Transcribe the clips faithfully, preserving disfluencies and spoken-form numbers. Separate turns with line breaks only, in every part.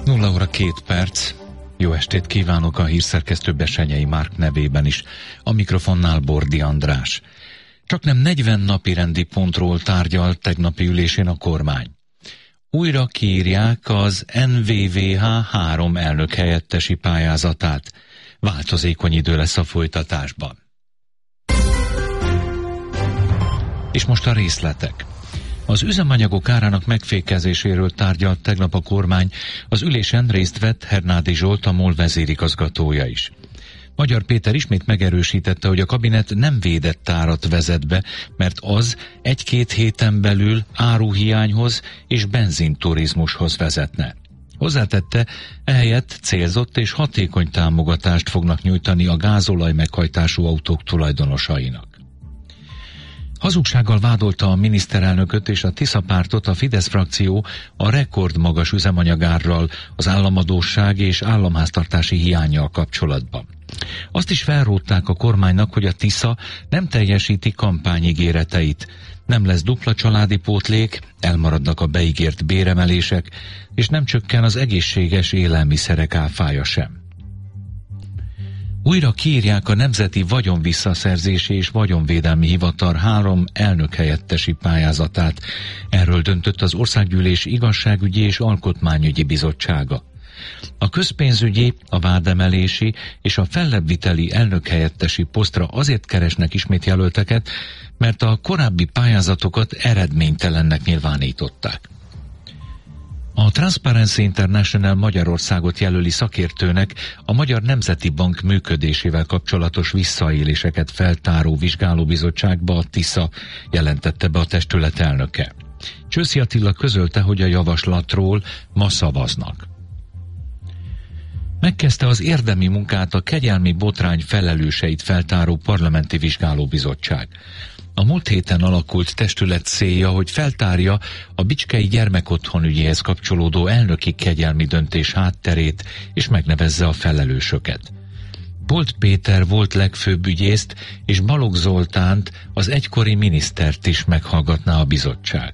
nulla óra két perc. Jó estét kívánok a hírszerkesztő Bessenyei Márk nevében is. A mikrofonnál Bordi András. Csaknem negyven napi rendi pontról tárgyalt tegnapi ülésén a kormány. Újra kiírják az en vé vé há három elnök helyettesi pályázatát. Változékony idő lesz a folytatásban. És most a részletek. Az üzemanyagok árának megfékezéséről tárgyalt tegnap a kormány, az ülésen részt vett Hernádi Zsolt, a MOL vezérigazgatója is. Magyar Péter ismét megerősítette, hogy a kabinet nem védett árat vezet be, mert az egy-két héten belül áruhiányhoz és benzinturizmushoz vezetne. Hozzátette, ehelyett célzott és hatékony támogatást fognak nyújtani a gázolaj meghajtású autók tulajdonosainak. Hazugsággal vádolta a miniszterelnököt és a Tisza pártot a Fidesz frakció a rekordmagas üzemanyagárral, az államadósság és államháztartási hiánnyal kapcsolatban. Azt is felrótták a kormánynak, hogy a Tisza nem teljesíti kampányigéreteit, nem lesz dupla családi pótlék, elmaradnak a beígért béremelések, és nem csökken az egészséges élelmiszerek áfája sem. Újra kiírják a Nemzeti Vagyonvisszaszerzési és Vagyonvédelmi Hivatal három elnökhelyettesi pályázatát. Erről döntött az Országgyűlés Igazságügyi és Alkotmányügyi Bizottsága. A közpénzügyi, a vádemelési és a fellebbviteli elnökhelyettesi posztra azért keresnek ismét jelölteket, mert a korábbi pályázatokat eredménytelennek nyilvánították. A Transparency International Magyarországot jelöli szakértőnek a Magyar Nemzeti Bank működésével kapcsolatos visszaéléseket feltáró vizsgálóbizottságba a Tisza, jelentette be a testület elnöke. Csőszi Attila közölte, hogy a javaslatról ma szavaznak. Megkezdte az érdemi munkát a kegyelmi botrány felelőseit feltáró parlamenti vizsgálóbizottság. A múlt héten alakult testület célja, hogy feltárja a bicskei gyermekotthon ügyéhez kapcsolódó elnöki kegyelmi döntés hátterét, és megnevezze a felelősöket. Polt Péter volt legfőbb ügyészt, és Balogh Zoltánt, az egykori minisztert is meghallgatná a bizottság.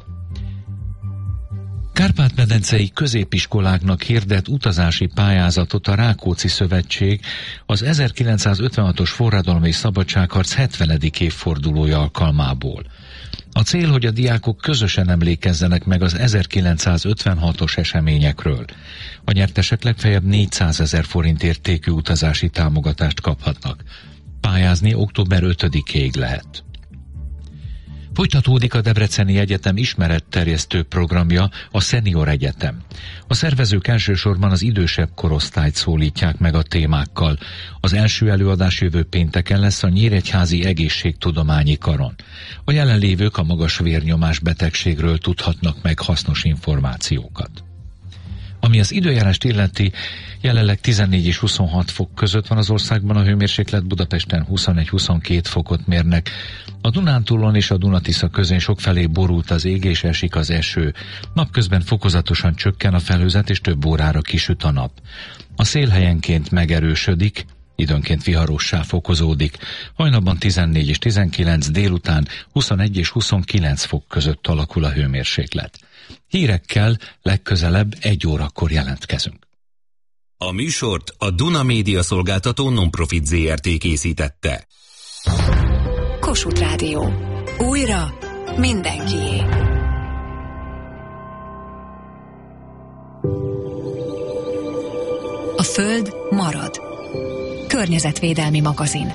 Kárpát-medencei középiskoláknak hirdet utazási pályázatot a Rákóczi Szövetség az ezerkilencszázötvenhatos forradalom és szabadságharc hetvenedik évfordulója alkalmából. A cél, hogy a diákok közösen emlékezzenek meg az ezerkilencszázötvenhatos eseményekről. A nyertesek legfeljebb négyszázezer forint értékű utazási támogatást kaphatnak. Pályázni október ötödikéig lehet. Folytatódik a Debreceni Egyetem ismeretterjesztő programja, a Senior Egyetem. A szervezők elsősorban az idősebb korosztályt szólítják meg a témákkal. Az első előadás jövő pénteken lesz a Nyíregyházi Egészségtudományi Karon. A jelenlévők a magas vérnyomás betegségről tudhatnak meg hasznos információkat. Ami az időjárást illeti, jelenleg tizennégy és huszonhat fok között van az országban a hőmérséklet, Budapesten huszonegy-huszonkét fokot mérnek. A Dunántúlon és a Dunatisza közén sokfelé borult az ég és esik az eső. Napközben fokozatosan csökken a felhőzet és több órára kisüt a nap. A szél helyenként megerősödik, időnként viharossá fokozódik. Hajnalban tizennégy és tizenkilenc, délután huszonegy és huszonkilenc fok között alakul a hőmérséklet. Hírekkel legközelebb egy órakor jelentkezünk.
A műsort a Duna Média Szolgáltató Nonprofit zé er té készítette.
Kossuth Rádió. Újra mindenkié. A Föld marad. Környezetvédelmi magazin.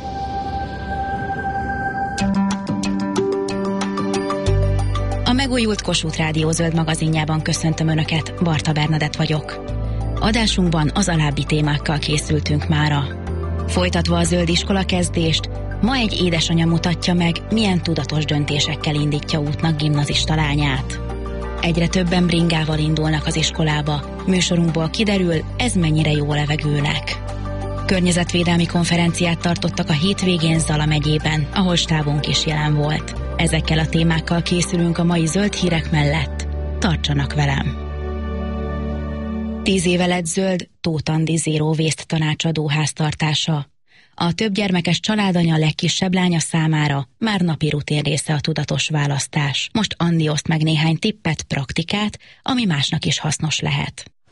A megújult Kossuth Rádió zöld magazinjában köszöntöm Önöket, Barta Bernadett vagyok. Adásunkban az alábbi témákkal készültünk mára. Folytatva a zöld iskola kezdést, ma egy édesanya mutatja meg, milyen tudatos döntésekkel indítja útnak gimnazista lányát. Egyre többen bringával indulnak az iskolába. Műsorunkból kiderül, ez mennyire jó levegőnek. Környezetvédelmi konferenciát tartottak a hétvégén Zala megyében, ahol stábunk is jelen volt. Ezekkel a témákkal készülünk a mai zöld hírek mellett. Tartsanak velem! Tíz éve lett zöld Tóth Andi Zero Waste tanácsadó háztartása. A többgyermekes családanya legkisebb lánya számára már napi rutin része a tudatos választás. Most Andi oszt meg néhány tippet, praktikát, ami másnak is hasznos lehet.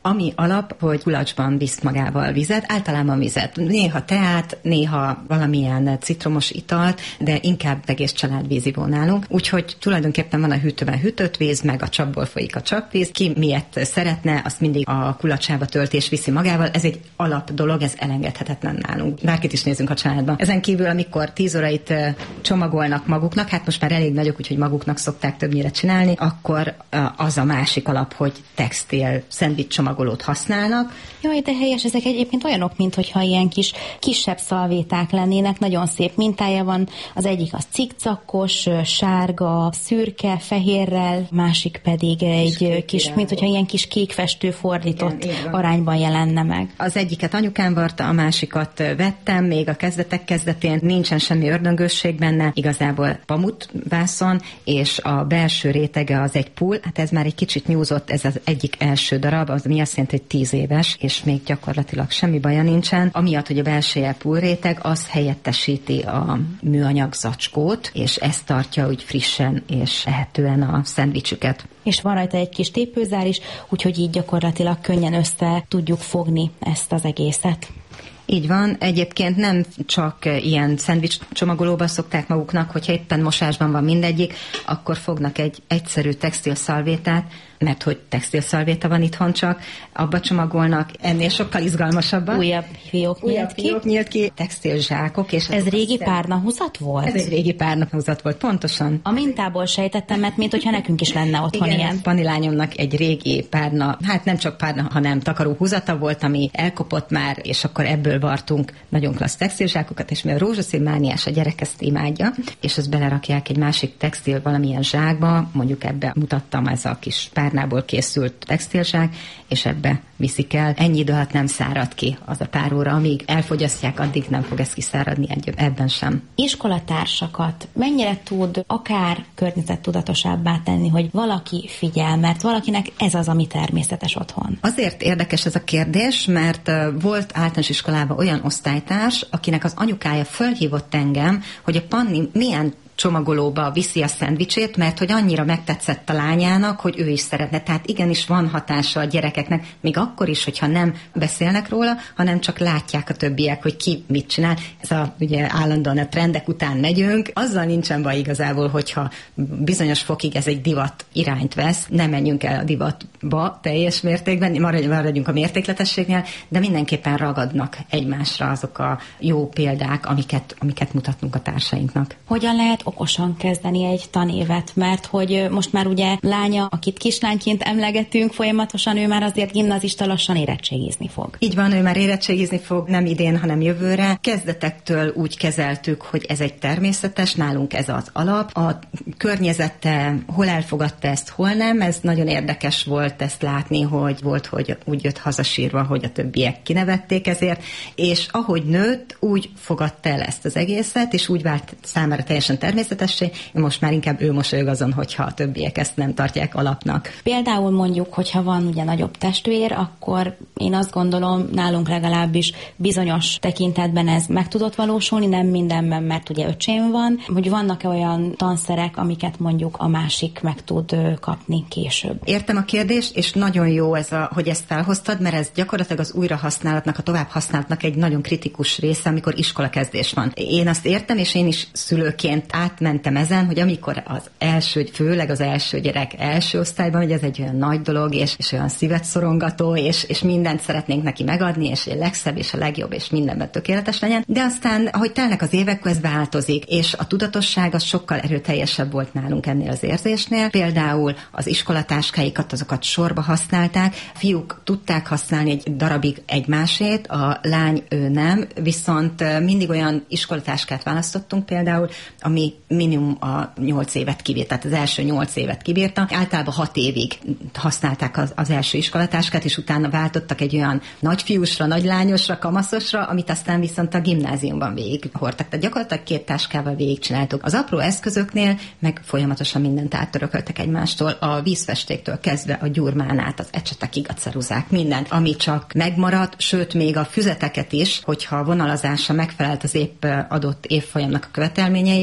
Ami alap, hogy kulacsban visz magával vizet, általában vizet. Néha teát, néha valamilyen citromos italt, de inkább egész család vízivó nálunk. Úgyhogy tulajdonképpen van a hűtőben hűtött víz, meg a csapból folyik a csapvíz. Ki miért szeretne, azt mindig a kulacsába tölti és viszi magával. Ez egy alap dolog, ez elengedhetetlen nálunk. Bárkit is nézünk a családban. Ezen kívül, amikor tíz órait csomagolnak maguknak, hát most már elég nagyok, úgyhogy maguknak szokták többnyire csinálni, akkor az a másik alap, hogy textil szendvics csomagolót használnak.
Jaj, de helyes, ezek egyébként olyanok, mintha ilyen kis kisebb szalvéták lennének, nagyon szép mintája van. Az egyik az cikcakos, sárga, szürke, fehérrel, másik pedig egy kis, kis mint hogyha ilyen kis kékfestő fordított igen, arányban jelenne meg.
Az egyiket anyukám varta, a másikat vettem, még a kezdetek kezdetén nincsen semmi ördöngösség benne, igazából pamutvászon, és a belső rétege az egy pull, hát ez már egy kicsit nyúzott, ez az egyik első darab, az mi azt jelenti, hogy tíz éves, és még gyakorlatilag semmi baja nincsen. Amiatt, hogy a belseje pull réteg, az helyettesíti a műanyag zacskót, és ez tartja úgy frissen és ehetően a szendvicsüket.
És van rajta egy kis tépőzár is, úgyhogy így gyakorlatilag könnyen össze tudjuk fogni ezt az egészet.
Így van, egyébként nem csak ilyen szendvics csomagolóba szokták maguknak, hogyha éppen mosásban van mindegyik, akkor fognak egy egyszerű textil szalvétát, mert hogy textil szalvéta van itthon csak, abba csomagolnak, ennél sokkal izgalmasabban.
Újabb fiók
nyílt ki. Újabb nyílt ki, textil zsákok. És
ez régi párnahúzat volt?
Ez egy régi párnahúzat volt, pontosan.
A mintából sejtettem, mert mint hogyha nekünk is lenne otthon
igen,
ilyen.
Panilányomnak egy régi párna, hát nem csak párna, hanem takaróhúzata volt, ami elkopott már, és akkor ebből vartunk nagyon klassz textilzsákokat, és mivel rózsaszín mániás, a gyerek ezt imádja, és ezt belerakják egy másik textil valamilyen zsákba, mondjuk ebbe mutattam, ez a kis párnából készült textilzsák, és ebbe viszik el. Ennyi idő alatt nem szárad ki az a pár óra, amíg elfogyasztják, addig nem fog ez kiszáradni, ebben sem.
Iskolatársakat mennyire tud akár környezettudatosabbá tenni, hogy valaki figyel, mert valakinek ez az, ami természetes otthon?
Azért érdekes ez a kérdés, mert volt általános iskolában olyan osztálytárs, akinek az anyukája fölhívott engem, hogy a Panni milyen csomagolóba viszi a szendvicsét, mert hogy annyira megtetszett a lányának, hogy ő is szeretne. Tehát igenis van hatása a gyerekeknek, még akkor is, hogyha nem beszélnek róla, hanem csak látják a többiek, hogy ki mit csinál. Ez a, ugye állandóan a trendek után megyünk. Azzal nincsen baj igazából, hogyha bizonyos fokig ez egy divat irányt vesz, nem menjünk el a divatba teljes mértékben, maradjunk a mértékletességnél, de mindenképpen ragadnak egymásra azok a jó példák, amiket, amiket mutatnunk a társainknak.
Hogyan lehet okosan kezdeni egy tanévet, mert hogy most már ugye lánya, akit kislányként emlegetünk folyamatosan, ő már azért gimnazista lassan érettségizni fog.
Így van, ő már érettségizni fog, nem idén, hanem jövőre. Kezdetektől úgy kezeltük, hogy ez egy természetes, nálunk ez az alap. A környezete hol elfogadta ezt, hol nem, ez nagyon érdekes volt ezt látni, hogy volt, hogy úgy jött hazasírva, hogy a többiek kinevették ezért, és ahogy nőtt, úgy fogadta el ezt az egészet, és úgy vált számára teljesen természetessé, most már inkább ő mosolyog azon, hogyha a többiek ezt nem tartják alapnak.
Például mondjuk, hogyha van ugye nagyobb testvér, akkor én azt gondolom, nálunk legalábbis bizonyos tekintetben ez meg tudott valósulni, nem mindenben, mert ugye öcsém van, hogy vannak-e olyan tanszerek, amiket mondjuk a másik meg tud kapni később.
Értem a kérdést, és nagyon jó ez, a, hogy ezt felhoztad, mert ez gyakorlatilag az újrahasználatnak, a továbbhasználatnak egy nagyon kritikus része, amikor iskolakezdés van. Én azt értem, és én is szülőként átmentem ezen, hogy amikor az első, főleg az első gyerek első osztályban, hogy ez egy olyan nagy dolog, és, és olyan szívet szorongató, és, és mindent szeretnénk neki megadni, és a legszebb, és a legjobb, és mindenben tökéletes legyen. De aztán, ahogy telnek az évek, ez változik, és a tudatosság az sokkal erőteljesebb volt nálunk ennél az érzésnél. Például az iskolatáskáikat, azokat sorba használták, fiúk tudták használni egy darabig egymásét, a lány ő nem, viszont mindig olyan iskolatáskát választottunk például, ami minimum a nyolc évet kibírt, tehát az első nyolc évet kibírta. Általában hat évig használták az, az első iskolatáskát, és utána váltottak egy olyan nagyfiúsra, nagylányosra, kamaszosra, amit aztán viszont a gimnáziumban végig hordtak. Tehát gyakorlatilag két táskával végigcsináltuk. Az apró eszközöknél meg folyamatosan mindent áttörököltek egymástól, a vízfestéktől kezdve a gyurmán át, az ecsetekig, a ceruzák, mindent, ami csak megmaradt, sőt még a füzeteket is, hogyha a vonalazása megfelelt az épp adott évfolyamnak a követelményeibe,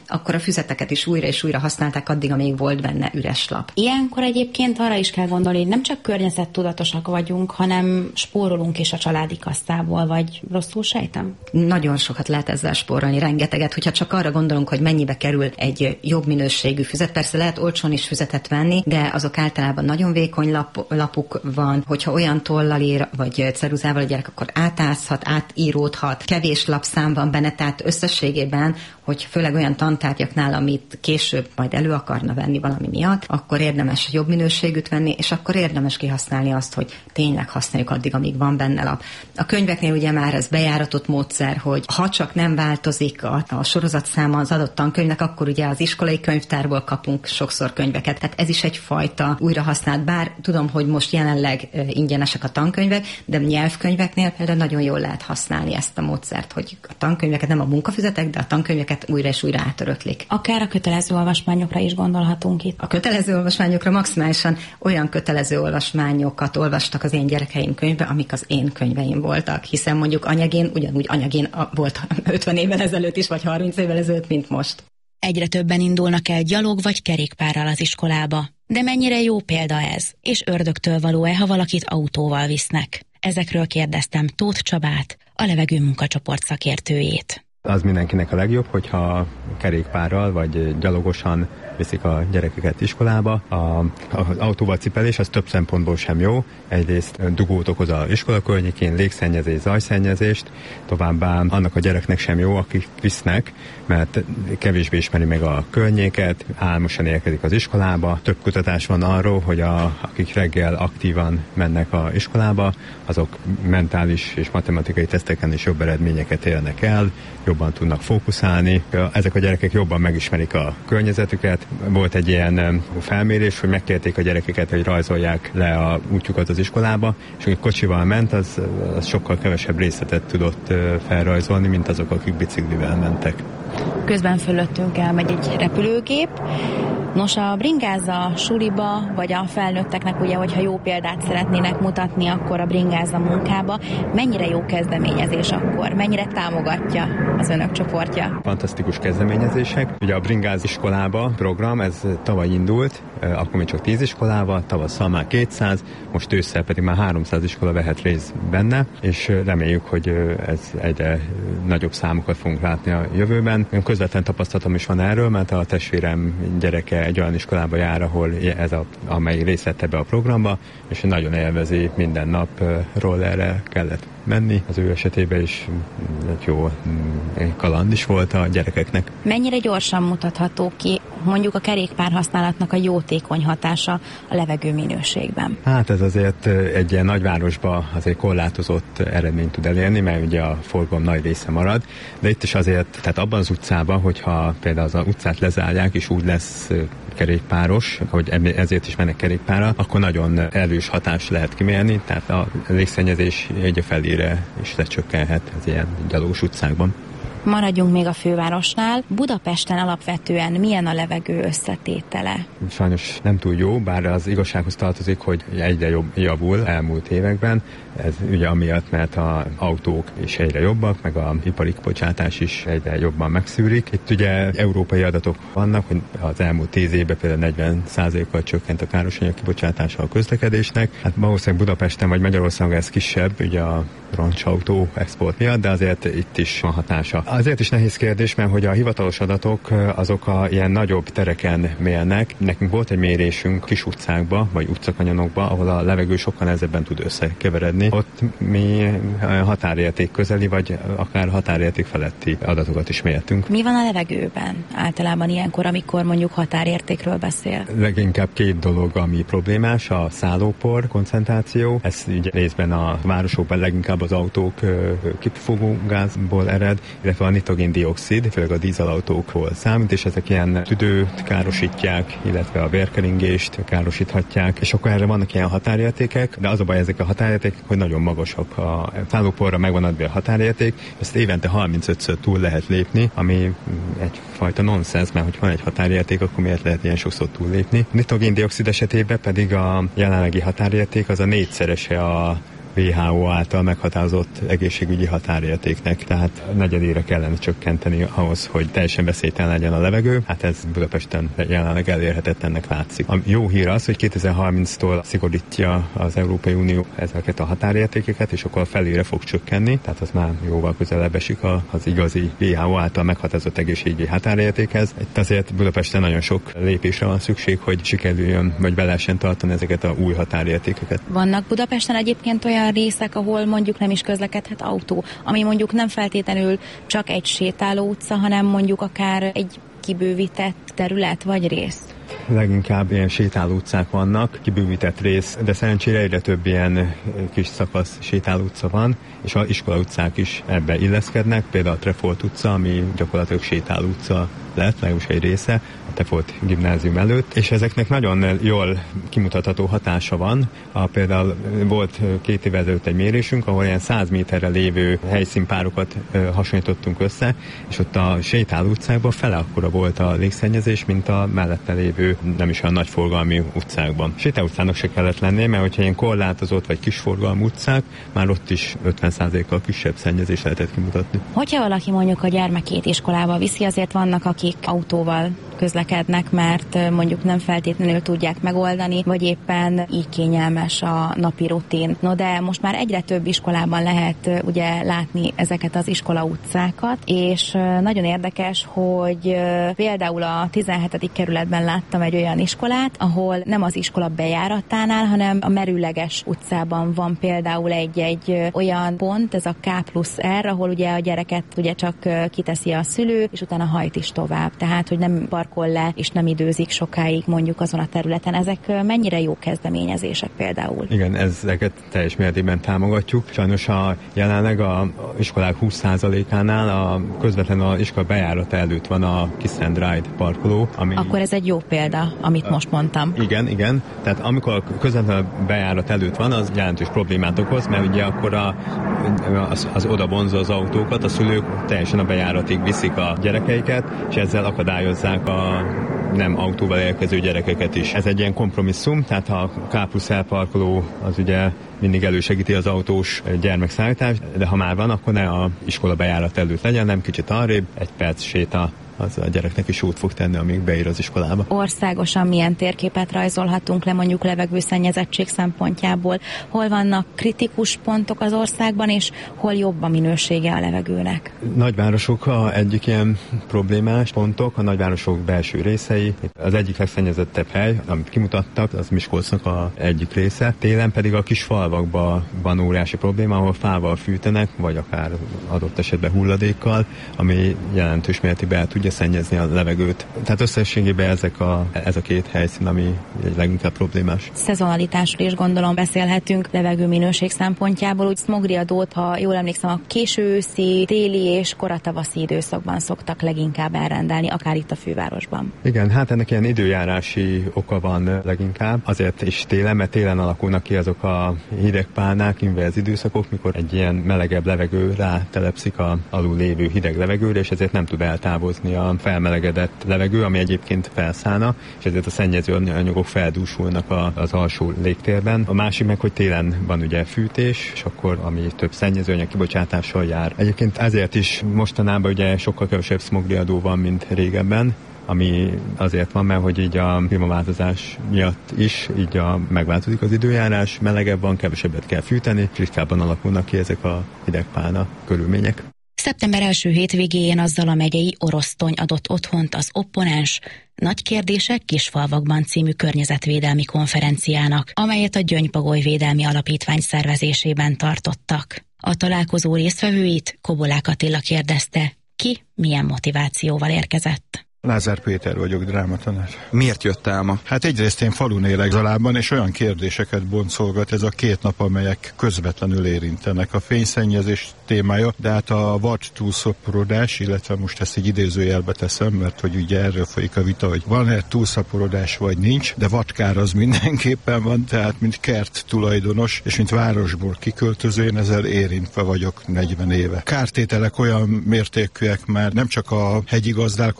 akkor a füzeteket is újra és újra használták addig, amíg volt benne üres lap.
Ilyenkor egyébként arra is kell gondolni, hogy nem csak környezettudatosak vagyunk, hanem spórolunk is a családi kasztából, vagy rosszul sejtem?
Nagyon sokat lehet ezzel spórolni, rengeteget, hogyha csak arra gondolunk, hogy mennyibe kerül egy jobb minőségű füzet. Persze lehet olcsón is füzetet venni, de azok általában nagyon vékony lap, lapuk van, hogyha olyan tollal ír, vagy ceruzával a gyerek, akkor átázhat, átíródhat, kevés lapszám van benne, tehát összességében, hogy főleg olyan tantárgyaknál, amit később majd elő akarna venni valami miatt, akkor érdemes jobb minőségűt venni, és akkor érdemes kihasználni azt, hogy tényleg használjuk addig, amíg van benne lap. A könyveknél ugye már ez bejáratott módszer, hogy ha csak nem változik a, a sorozatszáma az adott tankönyvnek, akkor ugye az iskolai könyvtárból kapunk sokszor könyveket. Tehát ez is egyfajta újrahasznált, bár tudom, hogy most jelenleg ingyenesek a tankönyvek, de nyelvkönyveknél például nagyon jól lehet használni ezt a módszert, hogy a tankönyveket nem a munkafüzetek, de a tankönyveket újra és újra átöröklik.
Akár a kötelező olvasmányokra is gondolhatunk itt.
A kötelező olvasmányokra maximálisan olyan kötelező olvasmányokat olvastak az én gyerekeim könyvbe, amik az én könyveim voltak, hiszen mondjuk anyagén ugyanúgy anyagén volt ötven évvel ezelőtt is, vagy harminc évvel ezelőtt, mint most.
Egyre többen indulnak el gyalog vagy kerékpárral az iskolába. De mennyire jó példa ez, és ördögtől való-e, ha valakit autóval visznek? Ezekről kérdeztem Tóth Csabát, a levegő munkacsoport szakértőjét.
Az mindenkinek a legjobb, hogyha kerékpárral vagy gyalogosan viszik a gyerekeket iskolába. A, az autóval cipelés az több szempontból sem jó. Egyrészt dugót okoz az iskola környékén, légszennyezés, zajszennyezést, továbbá annak a gyereknek sem jó, akik visznek, mert kevésbé ismeri meg a környéket, álmosan érkezik az iskolába. Több kutatás van arról, hogy a, akik reggel aktívan mennek az iskolába, azok mentális és matematikai teszteken is jobb eredményeket érnek el, jobban tudnak fókuszálni. Ezek a gyerekek jobban megismerik a környezetüket. Volt egy ilyen felmérés, hogy megkérték a gyerekeket, hogy rajzolják le a útjukat az iskolába, és akik kocsival ment, az, az sokkal kevesebb részletet tudott felrajzolni, mint azok, akik biciklivel mentek.
Közben fölöttünk elmegy egy repülőgép. Nos, a bringáza suliba, vagy a felnőtteknek ugye, hogyha jó példát szeretnének mutatni, akkor a bringáza munkába. Mennyire jó kezdeményezés akkor? Mennyire támogatja az önök csoportja?
Fantasztikus kezdeményezések. Ugye a bringáz iskolába program, ez tavaly indult, akkor még csak tíz iskolával, tavasszal már kétszáz, most ősszel pedig már háromszáz iskola vehet részt benne, és reméljük, hogy ez egyre nagyobb számokat fogunk látni a jövőben. Közvetlen tapasztalatom is van erről, mert a testvérem gyereke egy olyan iskolába jár, ahol ez a, amely részt vett ebbe a programba, és nagyon élvezi, minden nap rollerre kellett menni. Az ő esetében is egy jó kaland is volt a gyerekeknek.
Mennyire gyorsan mutatható ki mondjuk a kerékpár használatnak a jótékony hatása a levegő minőségben?
Hát ez azért egy ilyen nagyvárosban azért korlátozott eredményt tud elérni, mert ugye a forgalom nagy része marad, de itt is azért, tehát abban az utcában, hogyha például az utcát lezárják, és úgy lesz kerékpáros, hogy ezért is mennek kerékpárra, akkor nagyon erős hatást lehet kimérni, tehát a légszennyezés egy felére is lecsökkenhet az ilyen gyalogos utcákban.
Maradjunk még a fővárosnál. Budapesten alapvetően milyen a levegő összetétele?
Sajnos nem túl jó, bár az igazsághoz tartozik, hogy egyre jobb javul elmúlt években. Ez ugye amiatt, mert az autók is egyre jobbak, meg az ipari kibocsátás is egyre jobban megszűrik. Itt ugye európai adatok vannak, hogy az elmúlt tíz évben például negyven százalékkal csökkent a károsanyag kibocsátása a közlekedésnek. Hát valószínűleg Budapesten vagy Magyarországon ez kisebb, ugye a roncsautó export miatt, de azért itt is van hatása. Azért is nehéz kérdés, mert hogy a hivatalos adatok azok a ilyen nagyobb tereken mérnek. Nekünk volt egy mérésünk kis utcákba, vagy utcakanyonokba, ahol a levegő sokkal nehezebben tud összekeveredni. Ott mi határérték közeli, vagy akár határérték feletti adatokat is mértünk.
Mi van a levegőben általában ilyenkor, amikor mondjuk határértékről beszél?
Leginkább két dolog, ami problémás, a szállópor koncentráció. Ez ugye részben a városokban leginkább az autók kipufogó gázból ered, illetve a nitrogén-dioxid, főleg a dízelautókról számít, és ezek ilyen tüdőt károsítják, illetve a vérkeringést károsíthatják, és akkor erre vannak ilyen határértékek, de az a baj, ezek a határértékek, hogy nagyon magasak. A szállóporra megvan adva a határérték, ezt évente harmincötször túl lehet lépni, ami egyfajta nonsens, mert hogy van egy határérték, akkor miért lehet ilyen sokszor túllépni. A nitrogén-dioxid esetében pedig a jelenlegi határérték az a négyszerese a vé há ó által meghatározott egészségügyi határértéknek, tehát negyedére kellene csökkenteni ahhoz, hogy teljesen veszélytelen legyen a levegő. Hát ez Budapesten jelenleg elérhetetlennek látszik. A jó hír az, hogy kétezer-harminctól szigorítja az Európai Unió ezeket a határértékeket, és akkor felére fog csökkenni, tehát az már jóval közelebb esik az igazi vé há ó által meghatározott egészségügyi határértékhez. Itt azért Budapesten nagyon sok lépésre van szükség, hogy sikerüljön, vagy be lehessen tartani ezeket a új határértékeket.
Vannak Budapesten egyébként olyan részek, ahol mondjuk nem is közlekedhet autó, ami mondjuk nem feltétlenül csak egy sétáló utca, hanem mondjuk akár egy kibővített terület vagy rész?
Leginkább ilyen sétáló utcák vannak, kibővített rész, de szerencsére egyre több ilyen kis szakasz sétáló utca van, és az iskola utcák is ebbe illeszkednek, például a Trefolt utca, ami gyakorlatilag sétáló utca lett, legalábbis egy része, a Trefolt gimnázium előtt, és ezeknek nagyon jól kimutatható hatása van. A, például volt két évvel ezelőtt egy mérésünk, ahol ilyen száz méterre lévő helyszínpárokat ö, hasonlítottunk össze, és ott a sétáló utcákban fele akkora volt a légszennyezés, mint a mellette lévő nem is olyan nagy forgalmi utcákban. Sétáló utcának se kellett lenni, mert hogyha ilyen korlátozott vagy kisforgalmú utcák, már ott is ötven százalékkal kisebb szennyezést lehetett kimutatni.
Hogyha valaki mondjuk a gyermekét iskolába viszi, azért vannak, akik autóval közlekednek, mert mondjuk nem feltétlenül tudják megoldani, vagy éppen így kényelmes a napi rutin. No, de most már egyre több iskolában lehet ugye látni ezeket az iskola utcákat, és nagyon érdekes, hogy például a tizenhetedik kerületben láttam egy olyan iskolát, ahol nem az iskola bejáratánál, hanem a merőleges utcában van például egy-egy olyan pont, ez a K plusz R, ahol ugye a gyereket ugye csak kiteszi a szülő, és utána hajt is tovább. Tehát, hogy nem parkol le, és nem időzik sokáig mondjuk azon a területen. Ezek mennyire jó kezdeményezések például?
Igen, ezeket teljes mértékben támogatjuk. Sajnos a jelenleg a iskolák húsz százalékánál a közvetlenül az iskola bejárata előtt van a Kiss and Ride parkoló. Ami...
Akkor ez egy jó példa, amit most mondtam.
Igen, igen. Tehát amikor közvetlenül a bejárat előtt van, az jelentős problémát okoz, mert ugye akkor a, az, az oda vonzza az autókat, a szülők teljesen a bejáratig viszik a gyerekeiket, és ezzel akadályozzák a nem autóval érkező gyerekeket is. Ez egy ilyen kompromisszum, tehát a K plusz L parkoló az ugye mindig elősegíti az autós gyermekszállítást, de ha már van, akkor ne a iskola bejárat előtt legyen, nem kicsit arrébb, egy perc séta, az a gyereknek is út fog tenni, amíg beír az iskolába.
Országosan milyen térképet rajzolhatunk le mondjuk levegőszennyezettség szempontjából? Hol vannak kritikus pontok az országban, és hol jobb a minősége a levegőnek?
Nagyvárosok a egyik ilyen problémás pontok, a nagyvárosok belső részei. Az egyik legszennyezettebb hely, amit kimutattak, az Miskolcnak a egyik része. Télen pedig a kis falvakban van óriási probléma, ahol fával fűtenek, vagy akár adott esetben hulladékkal, ami jelentős mértékben el tudja szennyezni a levegőt. Tehát összességében ezek a, ez a két helyszín, ami egy leginkább problémás.
Szezonalitásról is gondolom beszélhetünk levegőminőség szempontjából. Úgy smogriadót, ha jól emlékszem, a késő őszi, téli és koratavaszi időszakban szoktak leginkább elrendelni, akár itt a fővárosban.
Igen, hát ennek ilyen időjárási oka van leginkább. Azért is télen, mert télen alakulnak ki azok a hidegpálnák, inverz időszakok, mikor egy ilyen melegebb levegő rátelepszik a alul lévő hideg levegőre, és ezért nem tud eltávozni a felmelegedett levegő, ami egyébként felszállna, és ezért a szennyező anyagok feldúsulnak a, az alsó légtérben. A másik meg, hogy télen van ugye fűtés, és akkor ami több szennyezőanyag kibocsátással jár. Egyébként ezért is mostanában ugye sokkal kevesebb smogriadó van, mint régebben, ami azért van, mert hogy így a klímaváltozás miatt is így a, megváltozik az időjárás, melegebb van, kevesebbet kell fűteni, ritkábban alakulnak ki ezek a hidegpálna körülmények.
Szeptember első hétvégéjén a Zala megyei Orosztony adott otthont az Opponens Nagy kérdések kisfalvakban című környezetvédelmi konferenciának, amelyet a Gyöngypagoly Védelmi Alapítvány szervezésében tartottak. A találkozó résztvevőit Kobolák Attila kérdezte, ki milyen motivációval érkezett.
Lázár Péter vagyok, drámatanár.
Miért jött el ma? Hát
egyrészt én falun élek Zalában, és olyan kérdéseket boncolgat ez a két nap, amelyek közvetlenül érintenek. A fényszennyezés témája, de hát a vad túlszaporodás, illetve most ezt egy idézőjelbe teszem, mert hogy ugye erről folyik a vita, hogy van-e túlszaporodás vagy nincs, de vadkár az mindenképpen van, tehát mint kert tulajdonos, és mint városból kiköltöző, én ezzel érintve vagyok negyven éve. Kártételek olyan mértékűek már nem csak a hegyi gazdálkodást teszi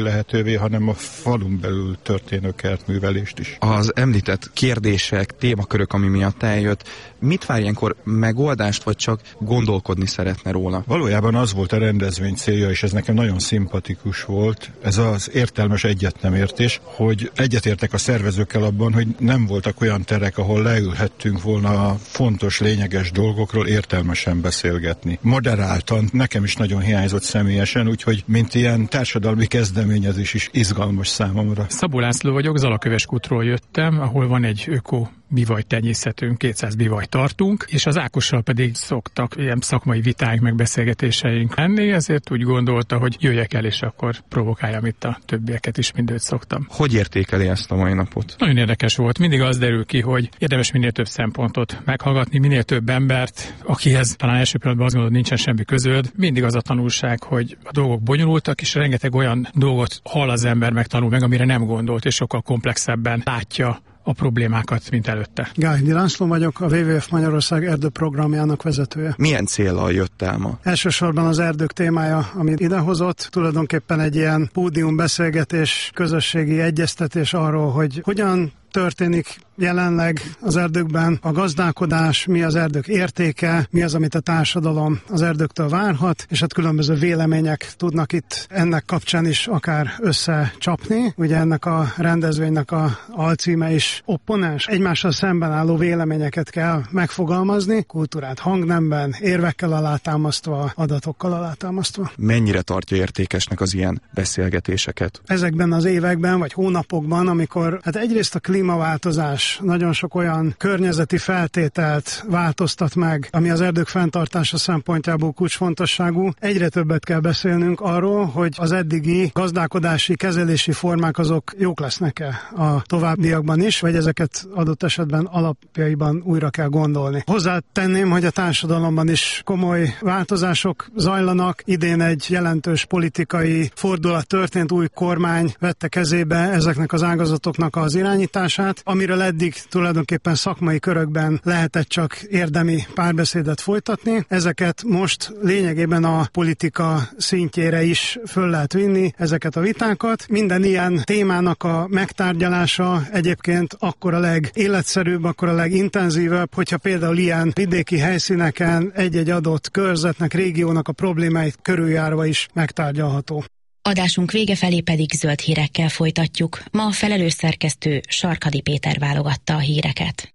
lehetővé, hanem a falun belül történő kertművelést is.
Az említett kérdések, témakörök, ami miatt eljött, mit vár ilyenkor, megoldást, vagy csak gondolkodni szeretne róla?
Valójában az volt a rendezvény célja, és ez nekem nagyon szimpatikus volt, ez az értelmes egyetnemértés, hogy egyetértek a szervezőkkel abban, hogy nem voltak olyan terek, ahol leülhettünk volna a fontos, lényeges dolgokról értelmesen beszélgetni. Moderáltan, nekem is nagyon hiányzott személyesen, úgyhogy mint ilyen társadalmi kezdeményezés is izgalmas számomra.
Szabó László vagyok, Zalaköveskútról jöttem, ahol van egy öko bivajtenyészetünk, kétszáz bivajt tartunk, és az Ákossal pedig szoktak ilyen szakmai vitáink, meg beszélgetéseink lenni, ezért úgy gondolta, hogy jöjjek el, és akkor provokáljam itt a többieket is, mint őt szoktam.
Hogy értékeli ezt a mai napot?
Nagyon érdekes volt. Mindig az derül ki, hogy érdemes minél több szempontot meghallgatni, minél több embert, akihez talán első pillanatban azt gondolod, nincsen semmi közöd. Mindig az a tanulság, hogy a dolgok bonyolultak, és rengeteg olyan dolgot hall az ember, megtanul meg, amire nem gondolt, és sokkal komplexebben látja a problémákat, mint előtte.
Gáhidi László vagyok, a dupla vé vé ef Magyarország erdőprogramjának vezetője.
Milyen céllal jött el ma?
Elsősorban az erdők témája, amit idehozott, tulajdonképpen egy ilyen pódium beszélgetés, közösségi egyeztetés arról, hogy hogyan történik jelenleg az erdőkben a gazdálkodás, mi az erdők értéke, mi az, amit a társadalom az erdőktől várhat, és hát különböző vélemények tudnak itt ennek kapcsán is akár összecsapni. Ugye ennek a rendezvénynek a alcíme is opponens. Egymással szemben álló véleményeket kell megfogalmazni, kultúrát hangnemben, érvekkel alátámasztva, adatokkal alátámasztva.
Mennyire tartja értékesnek az ilyen beszélgetéseket?
Ezekben az években, vagy hónapokban, amikor hát egyrészt a klímaváltozás nagyon sok olyan környezeti feltételt változtat meg, ami az erdők fenntartása szempontjából kulcsfontosságú. Egyre többet kell beszélnünk arról, hogy az eddigi gazdálkodási, kezelési formák azok jók lesznek-e a továbbiakban is, vagy ezeket adott esetben alapjaiban újra kell gondolni. Hozzátenném, hogy a társadalomban is komoly változások zajlanak. Idén egy jelentős politikai fordulat történt, új kormány vette kezébe ezeknek az ágazatoknak az irányítását, amiről eddig tulajdonképpen szakmai körökben lehetett csak érdemi párbeszédet folytatni. Ezeket most lényegében a politika szintjére is föl lehet vinni, ezeket a vitákat. Minden ilyen témának a megtárgyalása egyébként akkor a legéletszerűbb, akkor a legintenzívebb, hogyha például ilyen vidéki helyszíneken egy-egy adott körzetnek, régiónak a problémáit körüljárva is megtárgyalható.
Adásunk vége felé pedig zöld hírekkel folytatjuk. Ma a felelős szerkesztő Sarkadi Péter válogatta a híreket.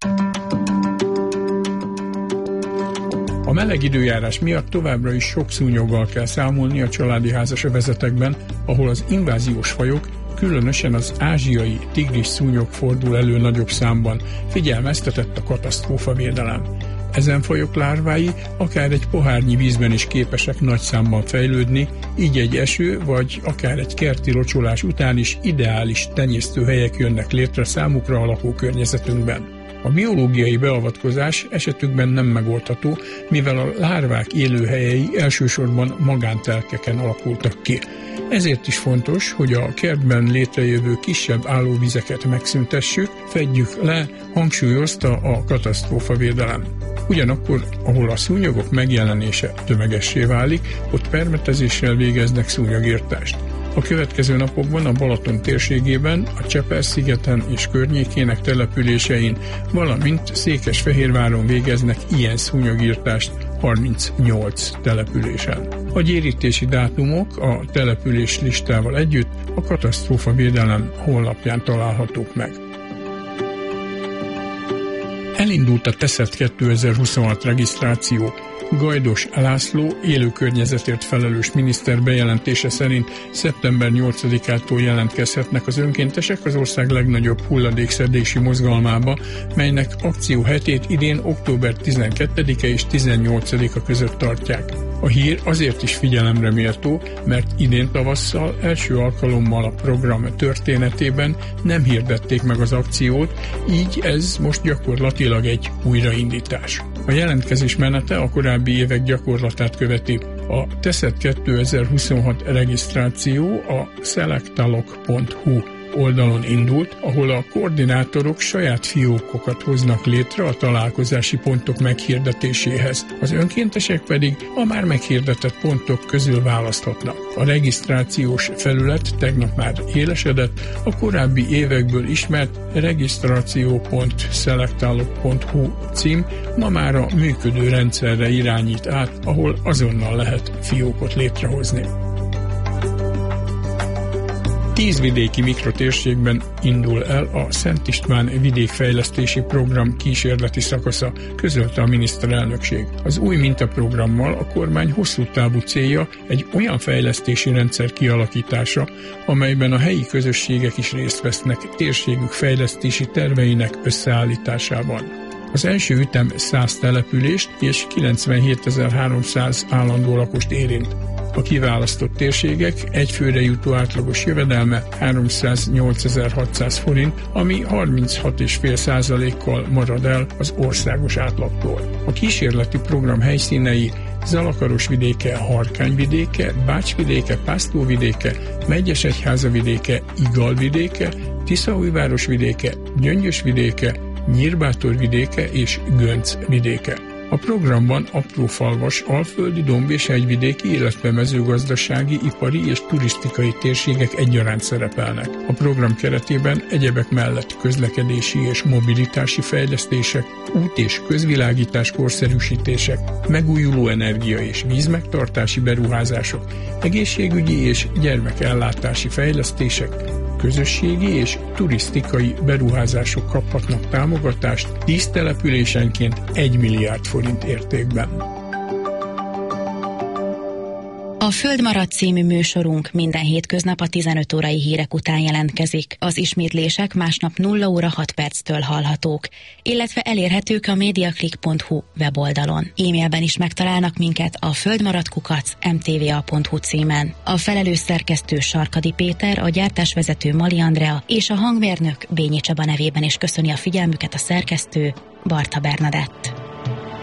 A meleg időjárás miatt továbbra is sok szúnyoggal kell számolni a családi házasövezetekben, ahol az inváziós fajok, különösen az ázsiai tigris szúnyog fordul elő nagyobb számban, figyelmeztetett a katasztrófavédelem. Ezen fajok lárvái akár egy pohárnyi vízben is képesek nagy számban fejlődni, így egy eső vagy akár egy kerti locsolás után is ideális tenyésztőhelyek jönnek létre számukra a lakókörnyezetünkben. A biológiai beavatkozás esetükben nem megoldható, mivel a lárvák élőhelyei elsősorban magántelkeken alakultak ki. Ezért is fontos, hogy a kertben létrejövő kisebb állóvizeket megszüntessük, fedjük le, hangsúlyozta a katasztrófavédelem. Ugyanakkor, ahol a szúnyogok megjelenése tömegessé válik, ott permetezéssel végeznek szúnyogirtást. A következő napokban a Balaton térségében, a Csepel-szigeten és környékének településein, valamint Székesfehérváron végeznek ilyen szúnyogirtást harmincnyolc településen. A gyérítési dátumok a település listával együtt a katasztrófavédelem honlapján találhatók meg. Elindult a TESZET kétezer-huszonhat regisztráció. Gajdos László, élőkörnyezetért felelős miniszter bejelentése szerint szeptember nyolcadikától jelentkezhetnek az önkéntesek az ország legnagyobb hulladékszedési mozgalmába, melynek akcióhetét idén október tizenkettedike és tizennyolcadika között tartják. A hír azért is figyelemre méltó, mert idén tavasszal első alkalommal a program történetében nem hirdették meg az akciót, így ez most gyakorlatilag egy újraindítás. A jelentkezés menete a korábbi évek gyakorlatát követi. A TESZET kétezer-huszonhat regisztráció a szelektalok pont hu oldalon indult, ahol a koordinátorok saját fiókokat hoznak létre a találkozási pontok meghirdetéséhez. Az önkéntesek pedig a már meghirdetett pontok közül választhatnak. A regisztrációs felület tegnap már élesedett, a korábbi évekből ismert regisztráció pont szelektálok pont hu cím ma már a működő rendszerre irányít át, ahol azonnal lehet fiókot létrehozni. Tíz vidéki mikrotérségben indul el a Szent István vidékfejlesztési program kísérleti szakasza, közölte a miniszterelnökség. Az új mintaprogrammal a kormány hosszú távú célja egy olyan fejlesztési rendszer kialakítása, amelyben a helyi közösségek is részt vesznek térségük fejlesztési terveinek összeállításában. Az első ütem száz települést és kilencvenhétezer-háromszáz állandó lakost érint. A kiválasztott térségek egyfőre jutó átlagos jövedelme háromszáznyolcezer-hatszáz forint, ami harminchat egész öt százalékkal marad el az országos átlagtól. A kísérleti program helyszínei Zalakaros vidéke, Harkány vidéke, Bács vidéke, Pásztó vidéke, Megyesegyháza vidéke, Igal vidéke, Tiszaújváros vidéke, Gyöngyös vidéke, Nyírbátor vidéke és Gönc vidéke. A programban aprófalvas, alföldi, domb- és hegyvidéki, illetve mezőgazdasági, ipari és turisztikai térségek egyaránt szerepelnek. A program keretében egyebek mellett közlekedési és mobilitási fejlesztések, út- és közvilágítás korszerűsítések, megújuló energia és vízmegtartási beruházások, egészségügyi és gyermekellátási fejlesztések, közösségi és turisztikai beruházások kaphatnak támogatást tíz településenként egy milliárd forint értékben.
A Földmarad című műsorunk minden hétköznap a tizenöt órai hírek után jelentkezik. Az ismétlések másnap nulla óra hat perctől hallhatók, illetve elérhetők a mediaclick pont hu weboldalon. E-mailben is megtalálnak minket a földmaradkukac em té vé á pont hu címen. A felelős szerkesztő Sarkadi Péter, a gyártásvezető Mali Andrea és a hangmérnök Bényi Csaba nevében is köszöni a figyelmüket a szerkesztő Barta Bernadett.